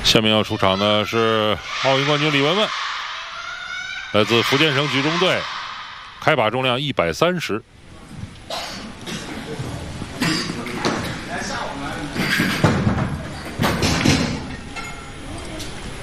下面要出场的是奥运冠军李雯雯，来自福建省举重队，开把重量130。